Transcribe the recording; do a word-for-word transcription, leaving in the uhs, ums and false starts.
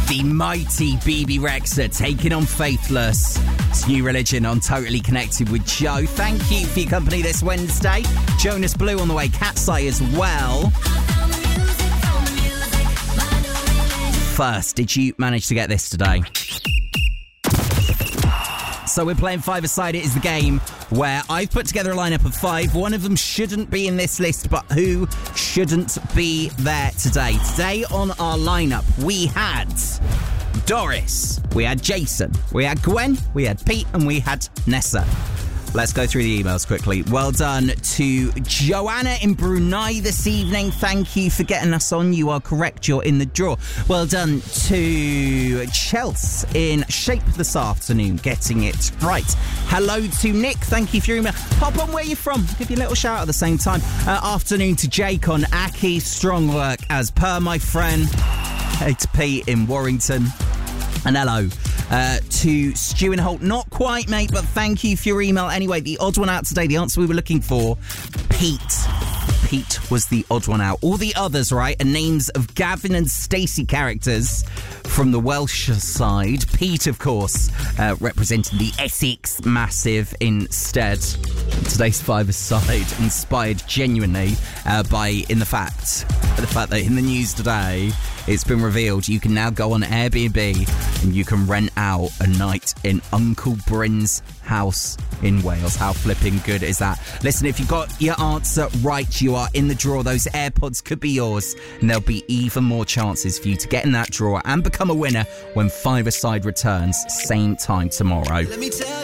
The mighty B B Rexha taking on Faithless. It's New Religion on Totally Connected with Joe. Thank you for your company this Wednesday. Jonas Blue on the way, Cat's Eye as well. First, did you manage to get this today? So we're playing five-a-side. It is the game where I've put together a lineup of five. One of them shouldn't be in this list, but who shouldn't be there today? Today on our lineup, we had Doris, we had Jason, we had Gwen, we had Pete, and we had Nessa. Let's go through the emails quickly. Well done to Joanna in Brunei this evening. Thank you for getting us on. You are correct. You're in the draw. Well done to Chelsea in Shape this afternoon, getting it right. Hello to Nick. Thank you for your email. Pop on where you're from. Give you a little shout at the same time. Uh, afternoon to Jake on Aki. Strong work as per, my friend. Hey to Pete in Warrington. And hello uh, to Stu and Holt. Not quite, mate, but thank you for your email. Anyway, the odd one out today, the answer we were looking for, Pete. Pete was the odd one out. All the others, right, are names of Gavin and Stacey characters from the Welsh side. Pete, of course, uh, representing the Essex Massive instead. Today's five-a-side inspired genuinely uh, by, in the fact, the fact that in the news today, it's been revealed you can now go on Airbnb and you can rent out a night in Uncle Bryn's house in Wales. How flipping good is that? Listen, if you got your answer right, you are in the draw. Those AirPods could be yours, and there'll be even more chances for you to get in that draw and become a winner when five-a-side returns same time tomorrow. Let me tell